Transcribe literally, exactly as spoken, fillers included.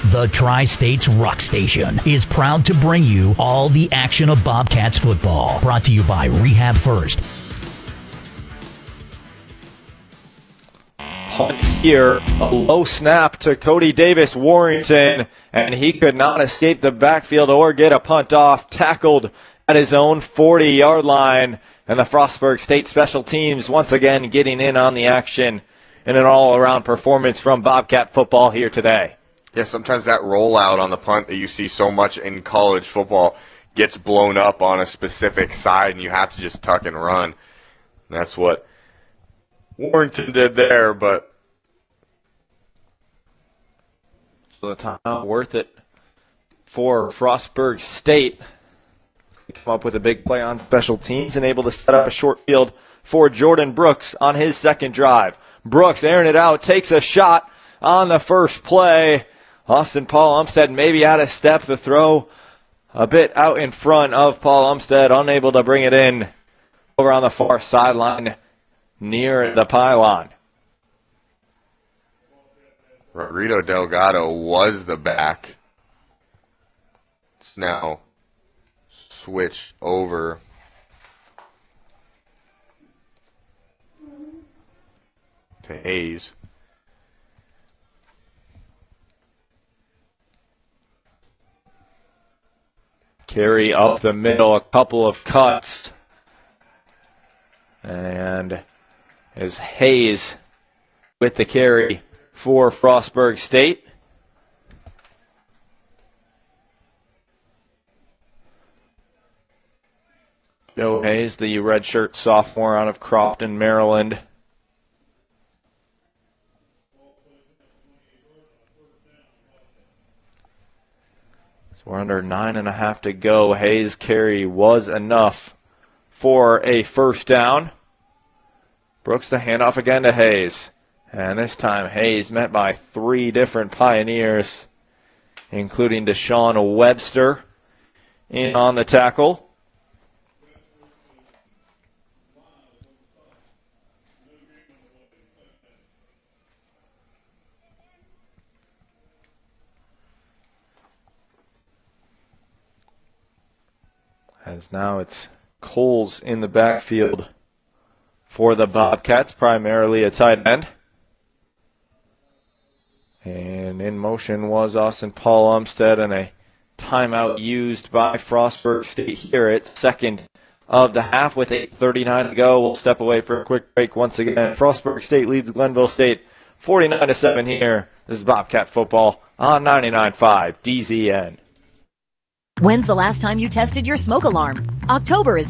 The Tri-States Rock Station is proud to bring you all the action of Bobcats football. Brought to you by Rehab First. Punt here, a low snap to Cody Davis Warrington, and he could not escape the backfield or get a punt off. Tackled at his own forty-yard line, and the Frostburg State special teams once again getting in on the action in an all-around performance from Bobcat football here today. Yeah, sometimes that rollout on the punt that you see so much in college football gets blown up on a specific side, and you have to just tuck and run. And that's what Warrington did there, but so the time worth it for Frostburg State. They come up with a big play on special teams and able to set up a short field for Jordan Brooks on his second drive. Brooks airing it out, takes a shot on the first play. Austin Paul Umstead maybe out of step. The throw a bit out in front of Paul Umstead, unable to bring it in over on the far sideline near the pylon. Rodrigo Delgado was the back. It's now switched over to Hayes. Carry up the middle, a couple of cuts. And is Hayes with the carry for Frostburg State. Joe Hayes, the redshirt sophomore out of Crofton, Maryland. So we're under nine and a half to go. Hayes' carry was enough for a first down. Brooks the handoff again to Hayes. And this time Hayes met by three different Pioneers, including Deshaun Webster in on the tackle. As now it's Coles in the backfield for the Bobcats, primarily a tight end. And in motion was Austin Paul Umstead, and a timeout used by Frostburg State here at second of the half with eight thirty-nine to go. We'll step away for a quick break once again. Frostburg State leads Glenville State forty-nine to seven here. This is Bobcat football on ninety-nine point five D Z N. When's the last time you tested your smoke alarm? October is